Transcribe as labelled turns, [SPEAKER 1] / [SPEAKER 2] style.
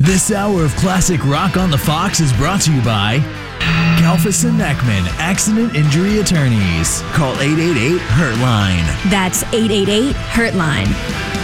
[SPEAKER 1] This hour of classic rock on the Fox is brought to you by Kalfas and Neckman, Accident Injury Attorneys. Call 888-HURT-LINE.
[SPEAKER 2] That's 888-HURT-LINE.